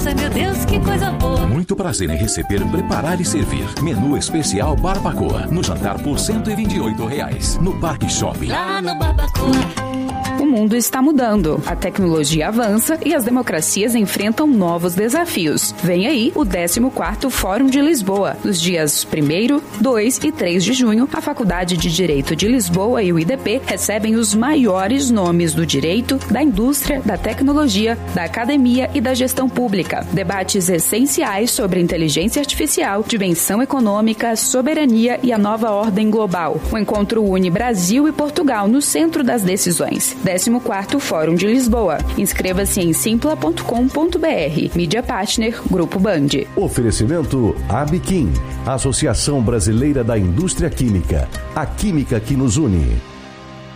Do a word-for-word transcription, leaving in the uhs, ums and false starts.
Nossa, meu Deus, que coisa boa. Muito prazer em receber, preparar e servir. Menu especial Barbacoa. No jantar por cento e vinte e oito reais. No Parque Shopping. Lá no Barbacoa. O mundo está mudando, a tecnologia avança e as democracias enfrentam novos desafios. Vem aí o décimo quarto Fórum de Lisboa. Nos dias primeiro, dois e três de junho, a Faculdade de Direito de Lisboa e o I D P recebem os maiores nomes do direito, da indústria, da tecnologia, da academia e da gestão pública. Debates essenciais sobre inteligência artificial, dimensão econômica, soberania e a nova ordem global. O encontro une Brasil e Portugal no centro das decisões. décimo quarto Fórum de Lisboa. Inscreva-se em simpla ponto com ponto b r. Mídia Partner, Grupo Band. Oferecimento Abiquim, Associação Brasileira da Indústria Química. A química que nos une.